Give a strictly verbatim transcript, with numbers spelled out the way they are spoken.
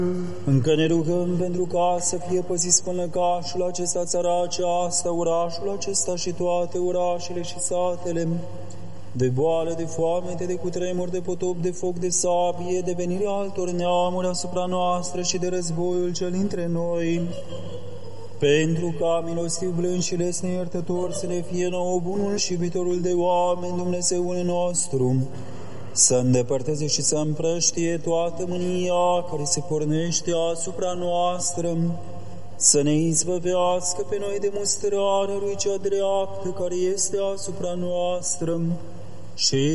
Încă ne rugăm pentru ca să fie păzit pânăcașul acesta, țara aceasta, orașul acesta și toate orașele și satele, de boală, de foamete, de cutremur, de potop, de foc, de sabie, de venirea altor neamuri asupra noastră și de războiul cel dintre noi, pentru ca milostiv, blând și lesne iertător să ne fie nouă bunul și iubitorul de oameni, Dumnezeul nostru, să îndepărteze și să împrăștie toată mânia care se pornește asupra noastră, să ne izbăvească pe noi de mustrarea lui cea dreaptă care este asupra noastră și